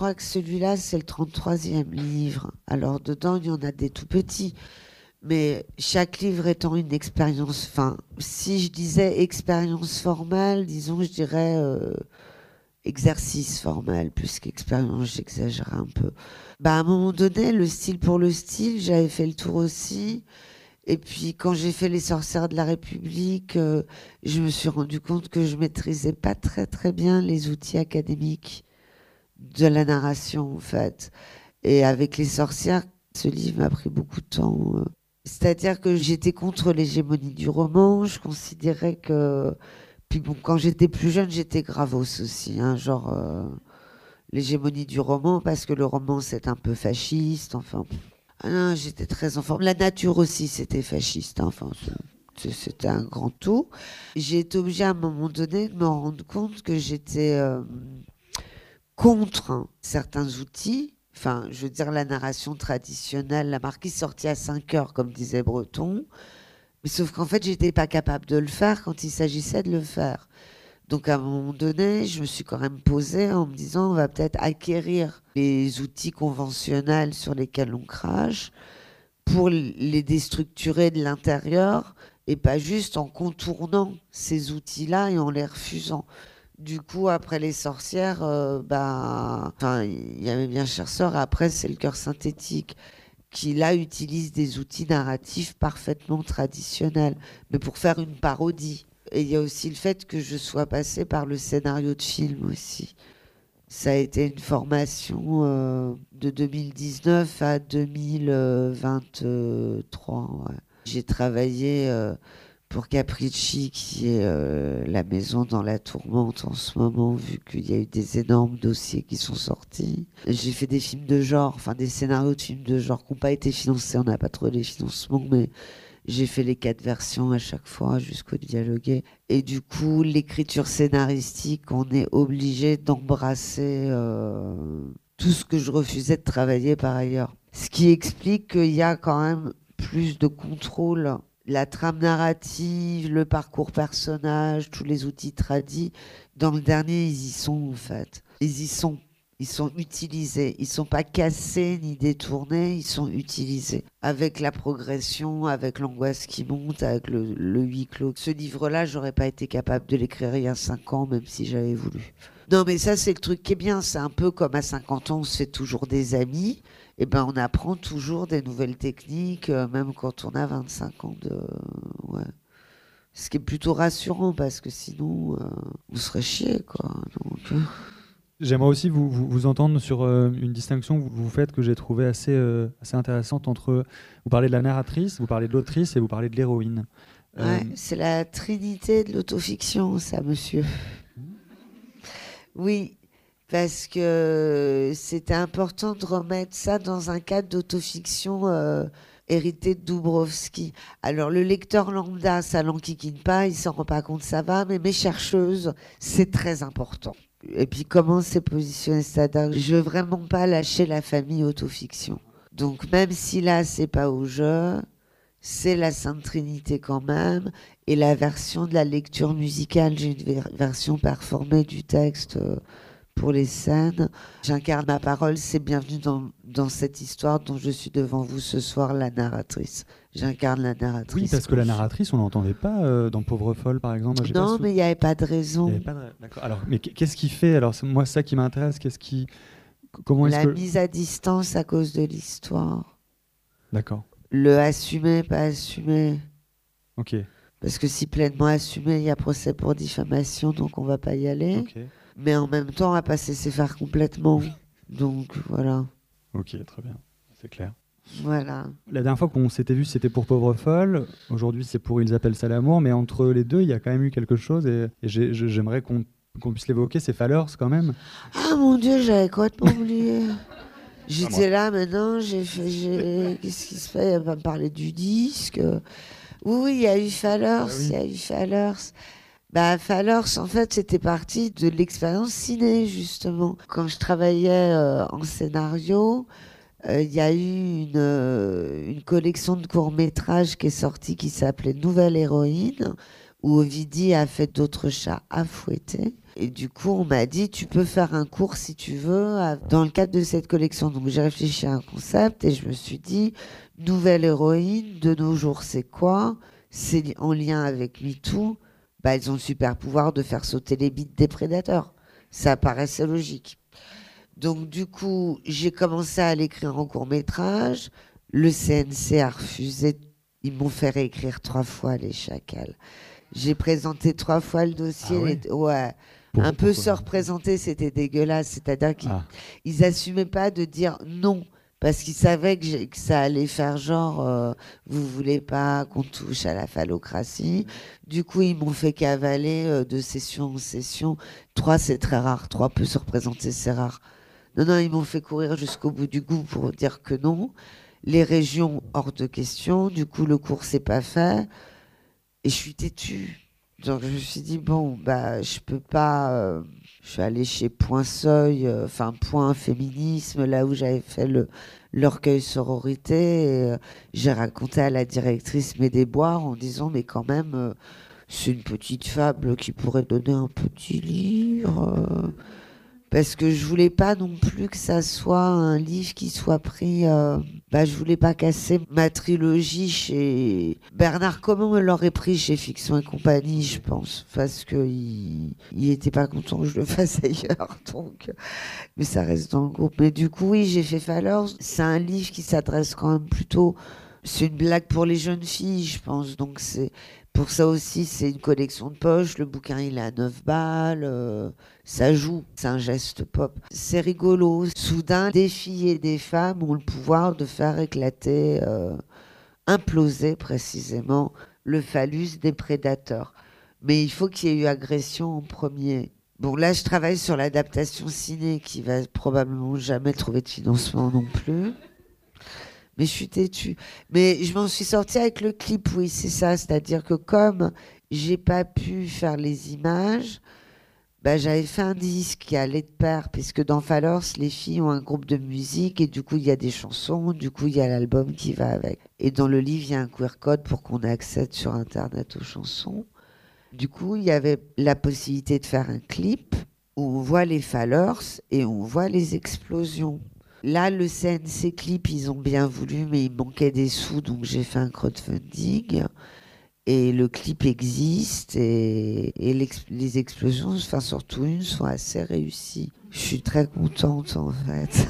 crois que celui-là, c'est le 33e livre. Alors, dedans, il y en a des tout petits. Mais chaque livre étant une expérience, enfin, si je disais expérience formelle, disons, je dirais exercice formel plus qu'expérience, j'exagère un peu. Bah, à un moment donné, le style pour le style, j'avais fait le tour aussi. Et puis, quand j'ai fait Les Sorcières de la République, je me suis rendu compte que je maîtrisais pas très très bien les outils académiques de la narration, en fait. Et avec Les Sorcières, ce livre m'a pris beaucoup de temps. C'est-à-dire que j'étais contre l'hégémonie du roman. Je considérais que... Puis bon, quand j'étais plus jeune, j'étais gravos aussi. Hein, genre l'hégémonie du roman, parce que le roman, c'est un peu fasciste. Enfin, ah non, j'étais très en forme. La nature aussi, c'était fasciste. Hein, enfin, c'était un grand tout. J'ai été obligée à un moment donné de me rendre compte que j'étais contre certains outils. Enfin, je veux dire, la narration traditionnelle, la marquise sortie à 5 heures, comme disait Breton. Mais sauf qu'en fait, j'étais pas capable de le faire quand il s'agissait de le faire. Donc, à un moment donné, je me suis quand même posée en me disant, on va peut-être acquérir les outils conventionnels sur lesquels on crache pour les déstructurer de l'intérieur et pas juste en contournant ces outils-là et en les refusant. Du coup, après Les Sorcières, enfin, il y avait bien Chère Sœur, après c'est Le Cœur synthétique, qui là utilise des outils narratifs parfaitement traditionnels, mais pour faire une parodie. Et il y a aussi le fait que je sois passée par le scénario de film aussi. Ça a été une formation de 2019 à 2023. Ouais. J'ai travaillé pour Capricci, qui est la maison dans la tourmente en ce moment, vu qu'il y a eu des énormes dossiers qui sont sortis. J'ai fait des films de genre, enfin des scénarios de films de genre qui n'ont pas été financés, on n'a pas trouvé les financements, mais j'ai fait les 4 versions à chaque fois jusqu'au dialogué. Et du coup, l'écriture scénaristique, on est obligé d'embrasser tout ce que je refusais de travailler par ailleurs. Ce qui explique qu'il y a quand même plus de contrôle. La trame narrative, le parcours personnage, tous les outils tradis, dans le dernier, ils y sont en fait. Ils y sont. Ils sont utilisés. Ils sont pas cassés ni détournés, ils sont utilisés. Avec la progression, avec l'angoisse qui monte, avec le huis clos. Ce livre-là, j'aurais pas été capable de l'écrire il y a 5 ans, même si j'avais voulu. Non, mais ça, c'est le truc qui est bien. C'est un peu comme à 50 ans, on se fait toujours des amis. Et ben, on apprend toujours des nouvelles techniques, même quand on a 25 ans de... Ouais. Ce qui est plutôt rassurant, parce que sinon, on serait chier, quoi. Donc... J'aimerais aussi vous entendre sur une distinction que vous faites que j'ai trouvée assez intéressante entre... Vous parlez de la narratrice, vous parlez de l'autrice et vous parlez de l'héroïne. Ouais, c'est la trinité de l'autofiction, ça, monsieur. Oui, parce que c'était important de remettre ça dans un cadre d'autofiction hérité de Dubrovski. Alors, le lecteur lambda, ça l'enquiquine pas, il s'en rend pas compte, ça va, mais mes chercheuses, c'est très important. Et puis, comment c'est positionné, c'est-à-dire, je veux vraiment pas lâcher la famille autofiction. Donc, même si là, c'est pas au jeu, c'est la Sainte Trinité quand même. Et la version de la lecture musicale, j'ai une version performée du texte pour les scènes. J'incarne ma parole, c'est bienvenue dans cette histoire dont je suis devant vous ce soir, la narratrice. J'incarne la narratrice. Oui, parce que la narratrice, on l'entendait pas dans Pauvre Folle, par exemple. Moi, non, mais il n'y avait pas de raison. D'accord. Alors, mais qu'est-ce qui fait? Alors, moi, c'est ça qui m'intéresse. Comment est-ce La que... mise à distance à cause de l'histoire. D'accord. Le assumer, pas assumer. Ok. Parce que si pleinement assumé, il y a procès pour diffamation, donc on va pas y aller. Ok. Mais en même temps, on va pas se laisser faire complètement. Donc voilà. Ok, très bien. C'est clair. Voilà. La dernière fois qu'on s'était vu, c'était pour Pauvre Folle. Aujourd'hui, c'est pour Ils appellent ça l'amour. Mais entre les deux, il y a quand même eu quelque chose. Et j'aimerais qu'on puisse l'évoquer. C'est Fallers, quand même. Ah mon Dieu, j'avais complètement oublié. J'étais là maintenant, qu'est-ce qui se fait? Elle va me parler du disque. Oui, il y a eu Fallers, Ah oui. il y a eu Fallers. Bah, Fallers, en fait, c'était parti de l'expérience ciné, justement. Quand je travaillais en scénario, il y a eu une collection de courts-métrages qui est sortie qui s'appelait Nouvelle Héroïne, où Ovidie a fait d'autres chats à fouetter. Et du coup, on m'a dit, tu peux faire un cours si tu veux, dans le cadre de cette collection. Donc j'ai réfléchi à un concept et je me suis dit, nouvelle héroïne, de nos jours, c'est quoi? C'est en lien avec MeToo. Bah, elles ont le super pouvoir de faire sauter les bites des prédateurs. Ça paraissait logique. Donc du coup, j'ai commencé à l'écrire en court-métrage. Le CNC a refusé. Ils m'ont fait réécrire 3 fois les chacals. J'ai présenté 3 fois le dossier. Ah ouais Ouais. Un peu se représenter, c'était dégueulasse. C'est-à-dire qu'ils n'assumaient pas de dire non. Parce qu'ils savaient que ça allait faire genre, vous voulez pas qu'on touche à la phallocratie. Du coup, ils m'ont fait cavaler de session en session. 3, c'est très rare. 3 peut se représenter, c'est rare. Non, ils m'ont fait courir jusqu'au bout du goût pour dire que non. Les régions, hors de question. Du coup, le cours s'est pas fait. Et je suis têtue. Donc, je me suis dit, bon, bah, je peux pas. Je suis allée chez Point Seuil, Point Féminisme, là où j'avais fait le recueil sororité. Et, j'ai raconté à la directrice Médéboire en disant, mais quand même, c'est une petite fable qui pourrait donner un petit livre. Parce que je voulais pas non plus que ça soit un livre qui soit pris. Je voulais pas casser ma trilogie chez Bernard Comment me l'aurait pris chez Fiction et Compagnie, je pense, parce que il était pas content que je le fasse ailleurs. Donc, mais ça reste dans le groupe. Mais du coup, oui, j'ai fait Fallers. C'est un livre qui s'adresse quand même plutôt. C'est une blague pour les jeunes filles, je pense. Donc c'est pour ça aussi, c'est une collection de poche. Le bouquin, il est à 9 balles. Ça joue, c'est un geste pop. C'est rigolo. Soudain, des filles et des femmes ont le pouvoir de faire éclater, imploser précisément, le phallus des prédateurs. Mais il faut qu'il y ait eu agression en premier. Bon, là, je travaille sur l'adaptation ciné qui va probablement jamais trouver de financement non plus. Mais je suis têtue. Mais je m'en suis sortie avec le clip, oui, c'est ça. C'est-à-dire que comme j'ai pas pu faire les images, j'avais fait un disque qui allait de pair, puisque dans Fallers, les filles ont un groupe de musique et du coup, il y a des chansons, du coup, il y a l'album qui va avec. Et dans le livre, il y a un QR code pour qu'on accède sur Internet aux chansons. Du coup, il y avait la possibilité de faire un clip où on voit les Fallers et on voit les explosions. Là, le CNC Clip, ils ont bien voulu, mais il manquait des sous, donc j'ai fait un crowdfunding. Et le clip existe, et les explosions, enfin surtout une, sont assez réussies. Je suis très contente, en fait.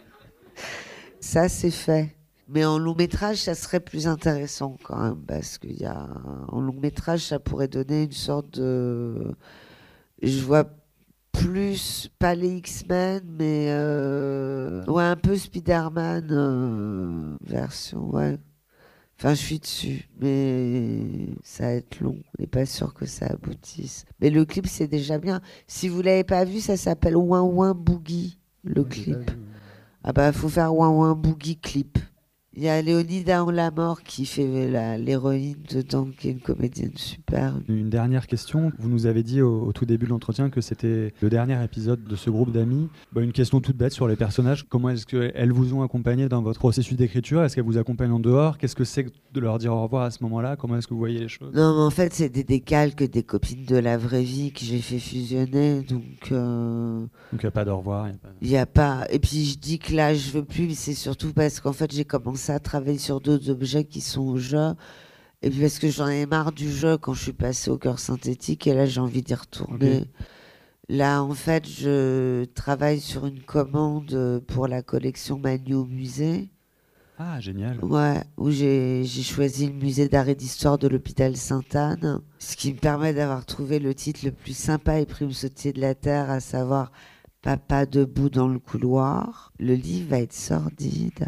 Ça, c'est fait. Mais en long métrage, ça serait plus intéressant quand même, parce en long métrage, ça pourrait donner une sorte de... Je vois plus, pas les X-Men, mais un peu Spider-Man version, ouais. Enfin, je suis dessus, mais ça va être long. On n'est pas sûr que ça aboutisse. Mais le clip, c'est déjà bien. Si vous l'avez pas vu, ça s'appelle Ouin Ouin Boogie, le clip. Faut faire Ouin Ouin Boogie clip. Il y a Léonida en la mort qui fait l'héroïne dedans, qui est une comédienne super. Une dernière question. Vous nous avez dit au tout début de l'entretien que c'était le dernier épisode de ce groupe d'amis. Une question toute bête sur les personnages. Comment est-ce qu'elles vous ont accompagné dans votre processus d'écriture? Est-ce qu'elles vous accompagnent en dehors? Qu'est-ce que c'est de leur dire au revoir à ce moment-là? Comment est-ce que vous voyez les choses? Non, mais en fait, c'est des décalques des copines de la vraie vie que j'ai fait fusionner. Donc, il n'y a pas de au revoir. Il y a pas. Et puis, je dis que là, je veux plus, mais c'est surtout parce qu'en fait, j'ai commencé à travailler sur d'autres objets qui sont au jeu. Et puis parce que j'en ai marre du jeu quand je suis passée au cœur synthétique, et là j'ai envie d'y retourner. Okay. Là en fait je travaille sur une commande pour la collection Manu au musée. Ah génial. Ouais, où j'ai choisi le musée d'art et d'histoire de l'hôpital Sainte-Anne, ce qui me permet d'avoir trouvé le titre le plus sympa et prime sautier de la terre, à savoir Papa debout dans le couloir. Le livre va être sordide.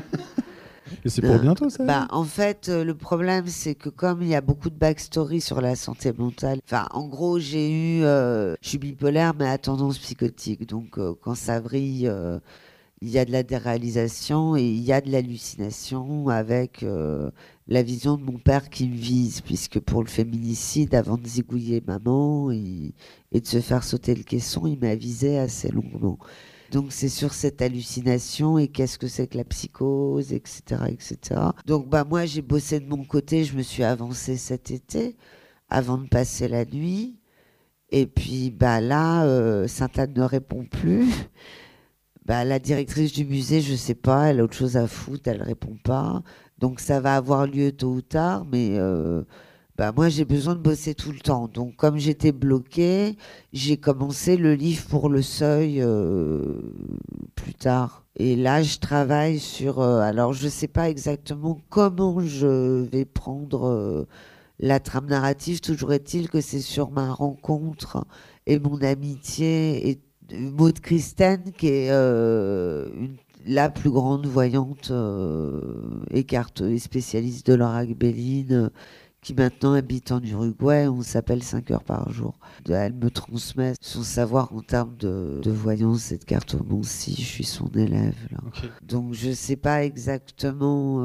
Et c'est pour bientôt, ça? En fait, le problème, c'est que comme il y a beaucoup de backstory sur la santé mentale, en gros, je suis bipolaire, mais à tendance psychotique. Donc, quand ça vrille, il y a de la déréalisation et il y a de l'hallucination avec la vision de mon père qui me vise, puisque pour le féminicide, avant de zigouiller maman et de se faire sauter le caisson, il m'a visé assez longuement. Donc c'est sur cette hallucination et qu'est-ce que c'est que la psychose, etc., etc. Donc moi j'ai bossé de mon côté, je me suis avancée cet été avant de passer la nuit. Et puis là, Sainte-Anne ne répond plus. La directrice du musée, je sais pas, elle a autre chose à foutre, elle répond pas. Donc ça va avoir lieu tôt ou tard, mais moi j'ai besoin de bosser tout le temps. Donc comme j'étais bloquée, j'ai commencé le livre pour le Seuil plus tard. Et là je travaille sur... alors je sais pas exactement comment je vais prendre la trame narrative. Toujours est-il que c'est sur ma rencontre et mon amitié et Maud Christen, qui est la plus grande voyante et spécialiste de Laura Gbelline, qui maintenant habite en Uruguay. On s'appelle 5 heures par jour. Elle me transmet son savoir en termes de voyance et de cartomancie. Je suis son élève. Là. Okay. Donc je ne sais pas exactement...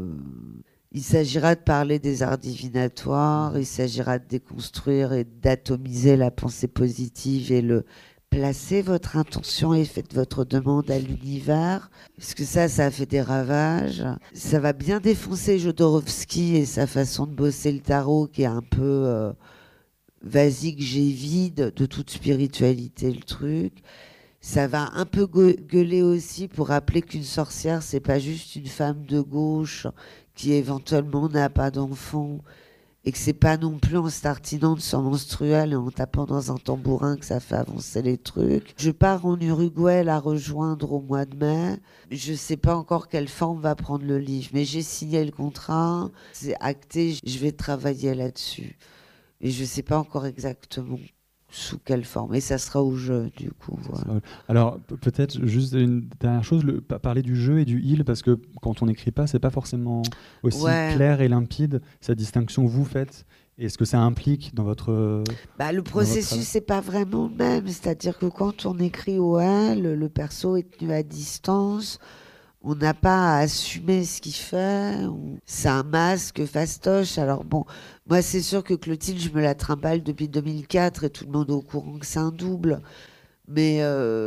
Il s'agira de parler des arts divinatoires, il s'agira de déconstruire et d'atomiser la pensée positive et placez votre intention et faites votre demande à l'univers, parce que ça a fait des ravages. Ça va bien défoncer Jodorowsky et sa façon de bosser le tarot, qui est un peu vas-y que j'ai vide de toute spiritualité, le truc. Ça va un peu gueuler aussi pour rappeler qu'une sorcière, c'est pas juste une femme de gauche qui éventuellement n'a pas d'enfant, et que c'est pas non plus en se tartinant de sang menstruel et en tapant dans un tambourin que ça fait avancer les trucs. Je pars en Uruguay la rejoindre au mois de mai. Je sais pas encore quelle forme va prendre le livre, mais j'ai signé le contrat, c'est acté, je vais travailler là-dessus. Et je sais pas encore exactement sous quelle forme, et ça sera au jeu du coup. Voilà. Alors peut-être juste une dernière chose, parler du jeu et du il, parce que quand on n'écrit pas, c'est pas forcément aussi clair et limpide, cette distinction que vous faites. Est-ce que ça implique dans votre... le processus, c'est pas vraiment le même, c'est-à-dire que quand on écrit OL, le perso est tenu à distance, on n'a pas à assumer ce qu'il fait, c'est un masque fastoche. Alors bon, moi c'est sûr que Clotilde, je me la trimballe depuis 2004 et tout le monde est au courant que c'est un double, mais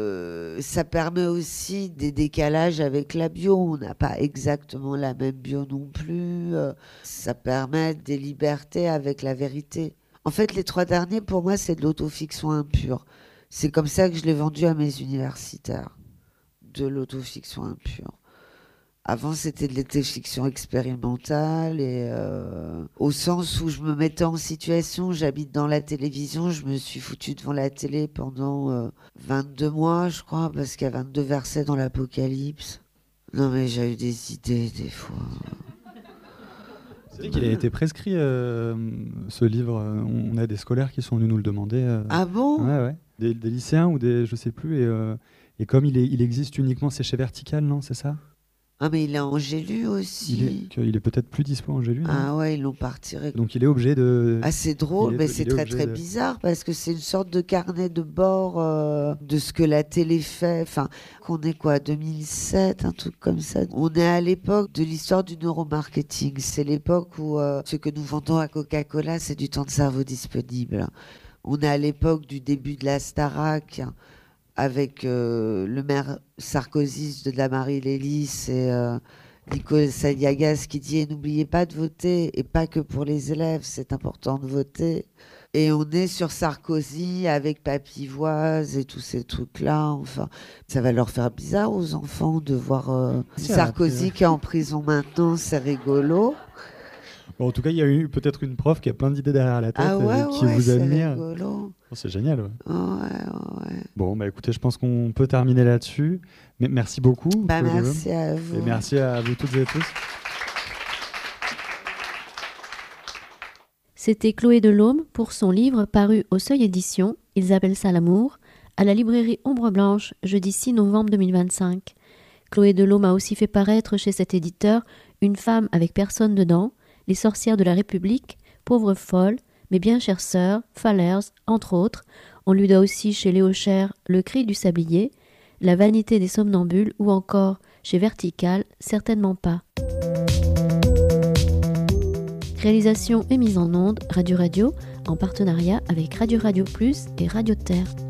ça permet aussi des décalages avec la bio. On n'a pas exactement la même bio non plus, ça permet des libertés avec la vérité. En fait, les 3 derniers, pour moi, c'est de l'autofiction impure. C'est comme ça que je l'ai vendu à mes universitaires, de l'autofiction impure. Avant, c'était de l'autofiction expérimentale, et au sens où je me mettais en situation, j'habite dans la télévision, je me suis foutue devant la télé pendant 22 mois, je crois, parce qu'il y a 22 versets dans l'Apocalypse. Non, mais j'ai eu des idées, des fois. C'est vrai qu'il a été prescrit, ce livre. On a des scolaires qui sont venus nous le demander. Ah bon ? Ouais. Des lycéens ou des... je sais plus. Et comme il existe uniquement, c'est chez Vertical, non ? C'est ça ? Ah, mais il est en Gélu aussi. Il est peut-être plus dispo en Gélu. Ah ouais, ils l'ont pas retiré. Donc il est obligé de... Ah, c'est drôle, mais c'est très bizarre, parce que c'est une sorte de carnet de bord de ce que la télé fait. Enfin, qu'on est 2007, un truc comme ça. On est à l'époque de l'histoire du neuromarketing. C'est l'époque où ce que nous vendons à Coca-Cola, c'est du temps de cerveau disponible. On est à l'époque du début de la Starac, avec le maire Sarkozy de la Marie-Lélis et Nicolas Saliagas qui dit « N'oubliez pas de voter, et pas que pour les élèves, c'est important de voter ». Et on est sur Sarkozy avec Papivoise et tous ces trucs-là. Enfin, ça va leur faire bizarre aux enfants de voir Sarkozy qui est en prison maintenant, c'est rigolo. Bon, en tout cas, il y a eu peut-être une prof qui a plein d'idées derrière la tête et qui vous admire. Rigolo. Oh, c'est génial. Ouais. Bon, écoutez, je pense qu'on peut terminer là-dessus. Mais merci beaucoup. Merci à vous. Et merci à vous toutes et tous. C'était Chloé Delhomme pour son livre paru au Seuil Éditions, Ils appellent ça l'amour, à la librairie Ombre Blanche, jeudi 6 novembre 2025. Chloé Delhomme a aussi fait paraître chez cet éditeur Une femme avec personne dedans, Les sorcières de la République, Pauvre folle, Mes bien chères sœurs, Fallers, entre autres. On lui doit aussi chez Léo Cher Le cri du sablier, La vanité des somnambules ou encore chez Vertical, Certainement pas. Réalisation et mise en onde, Radio en partenariat avec Radio Plus et Radio Terre.